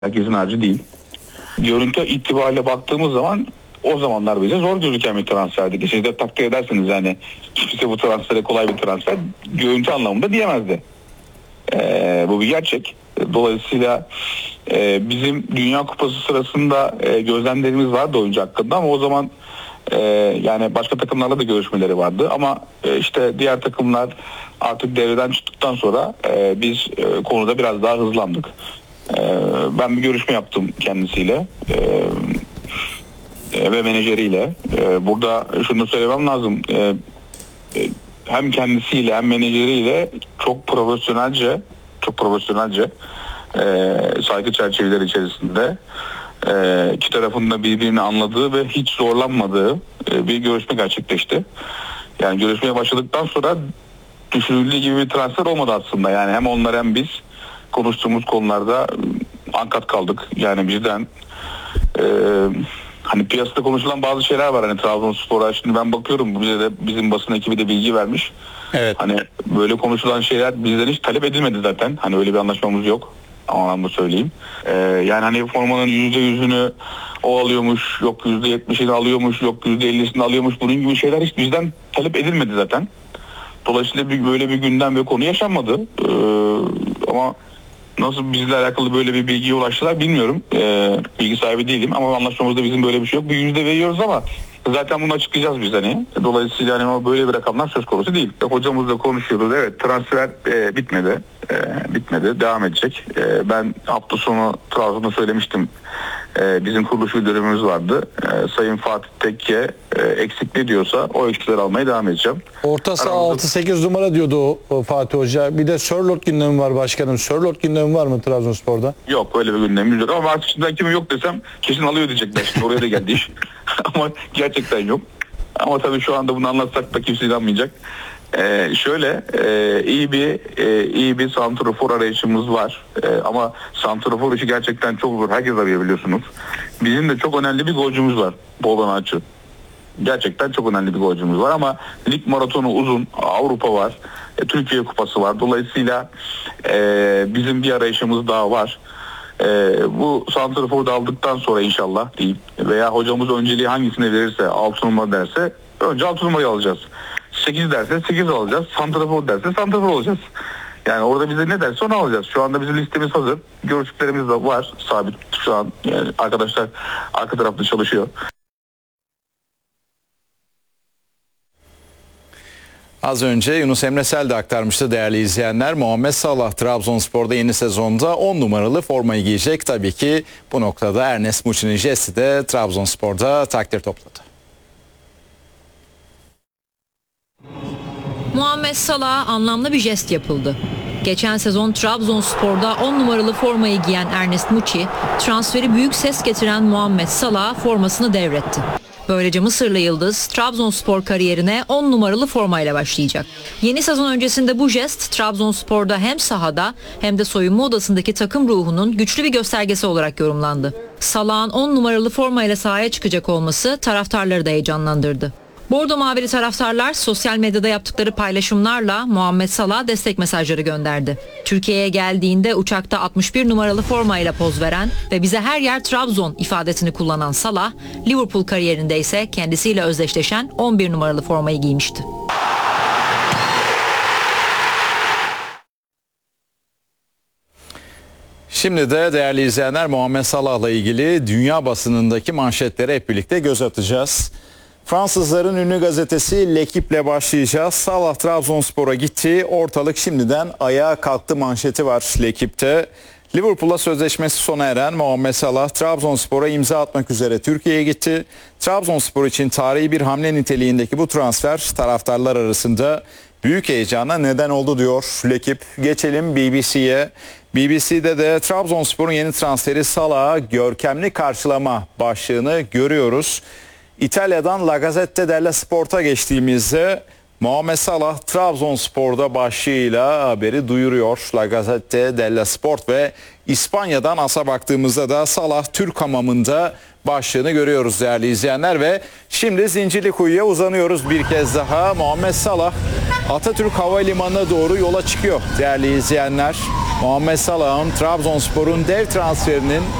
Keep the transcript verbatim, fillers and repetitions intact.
Herkesin harcı değil. Görüntü itibariyle baktığımız zaman o zamanlar bize zor gözüken bir transferdi. Siz de takdir edersiniz yani kimse bu transfere kolay bir transfer görüntü anlamında diyemezdi. Ee, bu bir gerçek. Dolayısıyla e, bizim Dünya Kupası sırasında e, gözlemlerimiz vardı oyuncu hakkında ama o zaman e, yani başka takımlarla da görüşmeleri vardı ama e, işte diğer takımlar artık devreden çıktıktan sonra e, biz e, konuda biraz daha hızlandık. E, ben bir görüşme yaptım kendisiyle e, e, ve menajeriyle. E, burada şunu söylemem lazım. E, e, hem kendisiyle hem menajeriyle çok profesyonelce çok profesyonelce e, saygı çerçeveleri içerisinde e, iki tarafın da birbirini anladığı ve hiç zorlanmadığı e, bir görüşme gerçekleşti. Yani görüşmeye başladıktan sonra düşünüldüğü gibi bir transfer olmadı aslında. Yani hem onlar hem biz konuştuğumuz konularda ankat kaldık. Yani bizden e, hani piyasada konuşulan bazı şeyler var. Hani Trabzonspor'a şimdi ben bakıyorum, bize de bizim basın ekibi de bilgi vermiş. Evet. Hani böyle konuşulan şeyler bizden hiç talep edilmedi zaten. Hani öyle bir anlaşmamız yok. Ama ben bunu söyleyeyim. Ee, yani hani formanın yüzde yüzünü o alıyormuş, yok yüzde yetmişini alıyormuş, yok yüzde ellisini alıyormuş. Bunun gibi şeyler hiç bizden talep edilmedi zaten. Dolayısıyla bir, böyle bir gündem ve konu yaşanmadı. Ee, ama nasıl bizle alakalı böyle bir bilgiye ulaştılar bilmiyorum. Ee, bilgi sahibi değilim ama anlaşmamızda bizim böyle bir şey yok. Bir yüzde veriyoruz ama zaten bunu açıklayacağız biz hani. Dolayısıyla hani böyle bir rakamlar söz konusu değil. Hocamızla konuşuyoruz. Evet, transfer e, bitmedi. E, bitmedi. Devam edecek. E, ben hafta sonu Trabzon'da söylemiştim. E, bizim kuruluş müdürümüz vardı. E, Sayın Fatih Tekke e, eksik ne diyorsa o eksikleri almaya devam edeceğim. Orta saha Aramızda... altı sekiz numara diyordu o, o Fatih Hoca. Bir de Sörloth gündemi var başkanım. Sörloth gündemi var mı Trabzonspor'da? Yok, öyle bir gündemimiz yok ama artık şimdi kimin yok desem kesin alıyor diyecekler. Şimdi oraya da geldi iş. Ama gerçekten yok. Ama tabii şu anda bunu anlatsak da kimse inanmayacak. Ee, şöyle e, iyi bir e, iyi bir santrafor arayışımız var. E, ama santrafor işi gerçekten çok zor. Herkes arıyor biliyorsunuz. Bizim de çok önemli bir golcümüz var. Boldan Açı. Gerçekten çok önemli bir golcümüz var ama lig maratonu uzun. Avrupa var. E, Türkiye Kupası var. Dolayısıyla e, bizim bir arayışımız daha var. Ee, bu santraforu da aldıktan sonra inşallah diyeyim veya hocamız önceliği hangisine verirse altı numara derse önce altı numarayı alacağız. sekiz derse sekiz alacağız. Santrafor derse santrafor olacağız. Yani orada bize ne derse onu alacağız. Şu anda bizim listemiz hazır. Görüşlerimiz de var. Sabit şu an. Yani arkadaşlar arka tarafta çalışıyor. Az önce Yunus Emre Sel de aktarmıştı değerli izleyenler. Muhammed Salah Trabzonspor'da yeni sezonda on numaralı formayı giyecek. Tabii ki bu noktada Ernest Muçi'nin jesti de Trabzonspor'da takdir topladı. Muhammed Salah'a anlamlı bir jest yapıldı. Geçen sezon Trabzonspor'da on numaralı formayı giyen Ernest Muçi, transferi büyük ses getiren Muhammed Salah'a formasını devretti. Böylece Mısırlı yıldız Trabzonspor kariyerine on numaralı formayla başlayacak. Yeni sezon öncesinde bu jest Trabzonspor'da hem sahada hem de soyunma odasındaki takım ruhunun güçlü bir göstergesi olarak yorumlandı. Salah'ın on numaralı formayla sahaya çıkacak olması taraftarları da heyecanlandırdı. Bordo Mavili taraftarlar sosyal medyada yaptıkları paylaşımlarla Muhammed Salah'a destek mesajları gönderdi. Türkiye'ye geldiğinde uçakta altmış bir numaralı formayla poz veren ve bize her yer Trabzon ifadesini kullanan Salah, Liverpool kariyerinde ise kendisiyle özdeşleşen on bir numaralı formayı giymişti. Şimdi de değerli izleyenler Muhammed Salah'la ilgili dünya basınındaki manşetlere hep birlikte göz atacağız. Fransızların ünlü gazetesi L'Equipe'le başlayacağız. Salah Trabzonspor'a gitti. Ortalık şimdiden ayağa kalktı manşeti var L'Equipe'te. Liverpool'la sözleşmesi sona eren Muhammed Salah Trabzonspor'a imza atmak üzere Türkiye'ye gitti. Trabzonspor için tarihi bir hamle niteliğindeki bu transfer taraftarlar arasında büyük heyecana neden oldu diyor L'Equipe. Geçelim B B C'ye. B B C'de de Trabzonspor'un yeni transferi Salah'a görkemli karşılama başlığını görüyoruz. İtalya'dan La Gazzetta dello Sport'a geçtiğimizde Muhammed Salah Trabzonspor'da başlığıyla haberi duyuruyor. La Gazzetta dello Sport ve İspanya'dan asa baktığımızda da Salah Türk hamamında başlığını görüyoruz değerli izleyenler ve şimdi Zincirlikuyu'ya uzanıyoruz bir kez daha. Muhammed Salah Atatürk Havalimanı'na doğru yola çıkıyor değerli izleyenler. Muhammed Salah'ın Trabzonspor'un dev transferinin